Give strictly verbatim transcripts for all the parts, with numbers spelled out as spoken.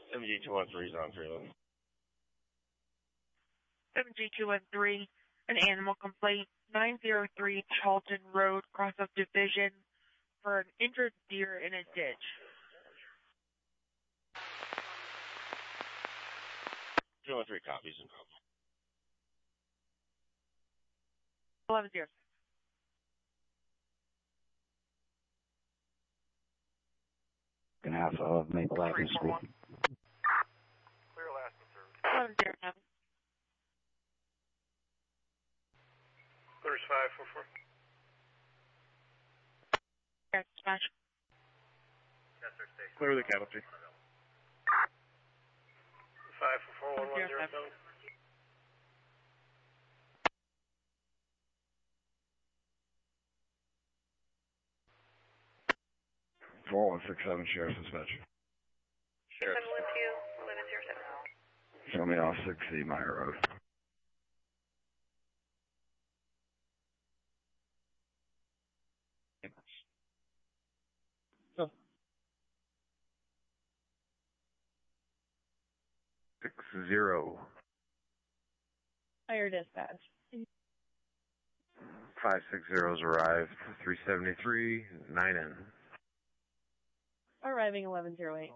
M G two one three is on trailer. M G two one three, an animal complaint, nine oh three Charlton Road, cross of Division, for an injured deer in a ditch. two one three copies. eleven zero. Can have uh, Maple Avenue Street. Clear last in service. eleven zero seven. Clear's five four four. Yes, smash. Yes, sir, station. Clear the casualty. five four four one one zero seven. four one six seven, Sheriff's Dispatch. Sheriff. seven one two, eleven zero seven. Show me off six C Meyer Road. Oh. Six zero. Fire dispatch. Five six zeros arrived. Three seventy three nine N. Arriving eleven zero eight.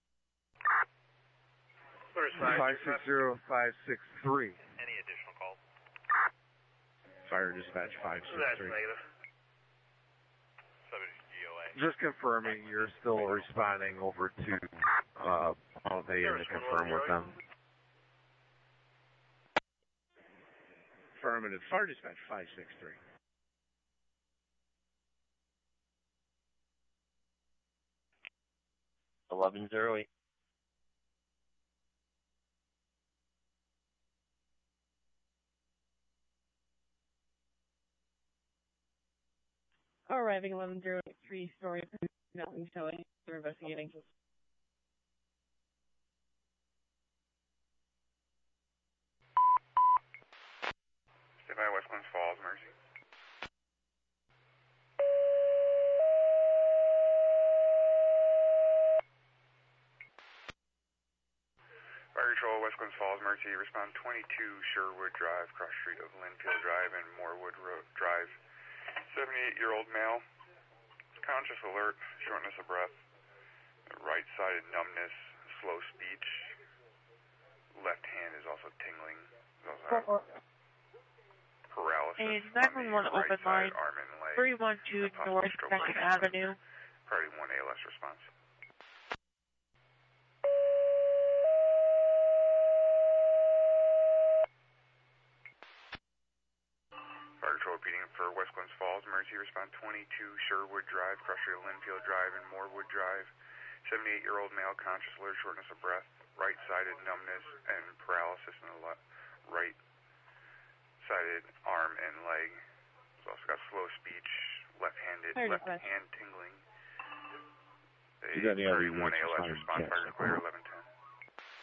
Clear's five. Five six zero five six three. Any additional calls? Fire dispatch five six That's three. negative. Seven G O A. Just confirming you're still responding over to uh Holiday Inn to confirm with them. Affirmative. Fire dispatch five six three. eleven zero eight. Arriving eleven zero eight, three story, nothing showing. They're investigating. Stay by West Glens Falls, Mercy. Fire Control, West Glens Falls, Mercy. Respond twenty-two Sherwood Drive, cross street of Linfield Drive and Morewood Road Drive. seventy-eight-year-old male. Conscious alert, shortness of breath, right-sided numbness, slow speech. Left hand is also tingling. Also paralysis. And nine one one on the open right line, side, arm and leg. three one two North second Avenue. Priority one A L S response. Fire Control repeating for West Glens Falls, Mercy. Respond twenty-two Sherwood Drive, cross street of Linfield Drive and Morewood Drive. seventy-eight-year-old male, conscious alert, shortness of breath, right-sided numbness and paralysis in the left, right-sided arm and leg. He's also got slow speech, left-handed, left hand tingling. You got any other one A L S units response, fire clear, eleven